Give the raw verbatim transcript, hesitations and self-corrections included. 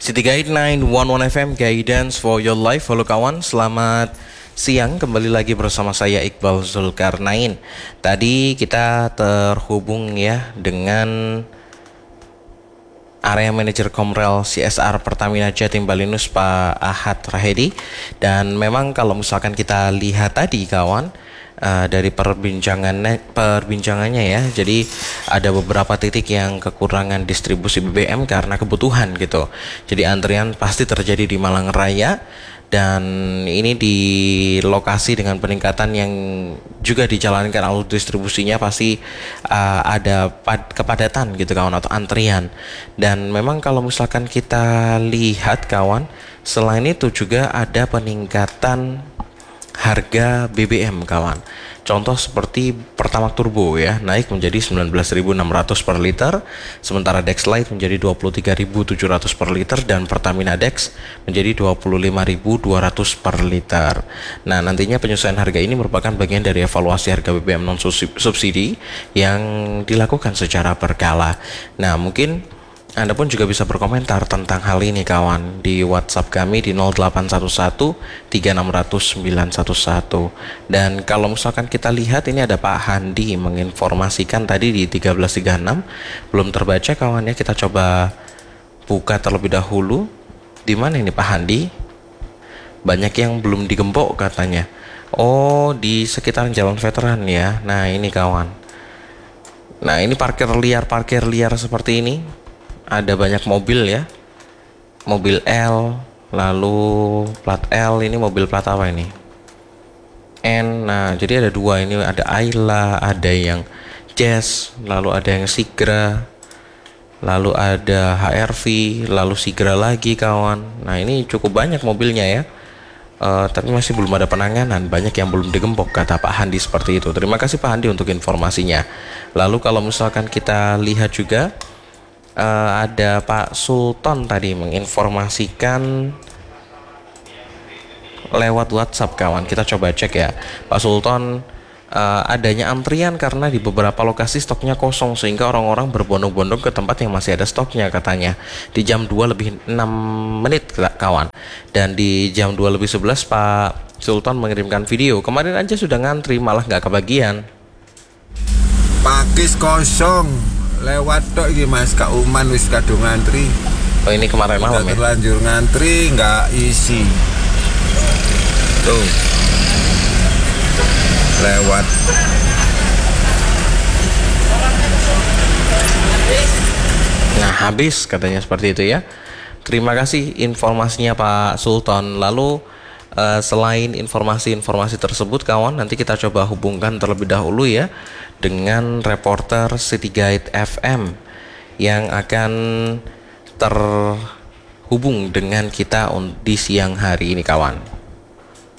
City Guide sembilan satu satu F M, Guidance for Your Life. Halo kawan, selamat siang. Kembali lagi bersama saya Iqbal Zulkarnain. Tadi kita terhubung ya dengan Area Manager Komrel C S R Pertamina Jatim Balinus, Pak Ahad Rahedi. Dan memang kalau misalkan kita lihat tadi kawan, Uh, dari perbincangannya perbincangannya ya, jadi ada beberapa titik yang kekurangan distribusi B B M karena kebutuhan gitu. Jadi antrian pasti terjadi di Malang Raya, dan ini di lokasi dengan peningkatan yang juga dijalankan alur distribusinya pasti uh, ada pad- kepadatan gitu kawan, atau antrian. Dan memang kalau misalkan kita lihat kawan, selain itu juga ada peningkatan harga B B M kawan. Contoh seperti Pertamax Turbo ya, naik menjadi sembilan belas ribu enam ratus per liter, sementara Dex Lite menjadi dua puluh tiga ribu tujuh ratus per liter, dan Pertamina Dex menjadi dua puluh lima ribu dua ratus per liter. Nah, nantinya penyesuaian harga ini merupakan bagian dari evaluasi harga B B M non subsidi yang dilakukan secara berkala. Nah, mungkin Anda pun juga bisa berkomentar tentang hal ini kawan di WhatsApp kami di nol delapan satu satu tiga enam nol nol sembilan satu satu. Dan kalau misalkan kita lihat, ini ada Pak Handi menginformasikan tadi di tiga belas tiga puluh enam, belum terbaca kawan ya. Kita coba buka terlebih dahulu. Di mana ini Pak Handi? Banyak yang belum digembok katanya. Oh, di sekitaran Jalan Veteran ya. Nah, ini kawan. Nah, ini parkir liar parkir liar seperti ini. Ada banyak mobil ya, mobil L, lalu plat L. Ini mobil plat apa ini? N. Nah, jadi ada dua ini, ada Ayla, ada yang Jazz, lalu ada yang Sigra, lalu ada H R V, lalu Sigra lagi kawan. Nah, ini cukup banyak mobilnya ya. Uh, tapi masih belum ada penanganan, banyak yang belum digembok kata Pak Handi seperti itu. Terima kasih Pak Handi untuk informasinya. Lalu kalau misalkan kita lihat juga, Uh, ada Pak Sultan tadi menginformasikan lewat WhatsApp kawan. Kita coba cek ya Pak Sultan, uh, adanya antrian karena di beberapa lokasi stoknya kosong, sehingga orang-orang berbondong-bondong ke tempat yang masih ada stoknya katanya. Di jam dua lebih enam menit kawan. Dan di jam dua lebih sebelas Pak Sultan mengirimkan video, kemarin aja sudah ngantri malah nggak kebagian. Pakis kosong lewat tok iki Mas, Kak Uman wis kadung ngantri. Oh, ini kemarin malam ya. Terlanjur ngantri nggak isi. Tuh. Lewat. Nah, habis katanya seperti itu ya. Terima kasih informasinya Pak Sultan. Lalu uh, selain informasi-informasi tersebut kawan, nanti kita coba hubungkan terlebih dahulu ya dengan reporter City Guide F M yang akan terhubung dengan kita di siang hari ini kawan.